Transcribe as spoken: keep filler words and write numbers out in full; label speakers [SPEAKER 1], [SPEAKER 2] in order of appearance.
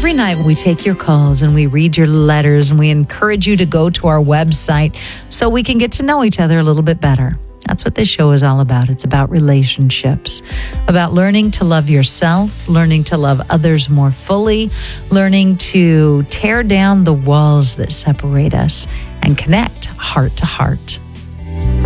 [SPEAKER 1] Every night we take your calls and we read your letters and we encourage you to go to our website so we can get to know each other a little bit better. That's what this show is all about. It's about relationships, about learning to love yourself, learning to love others more fully, learning to tear down the walls that separate us and connect heart to heart.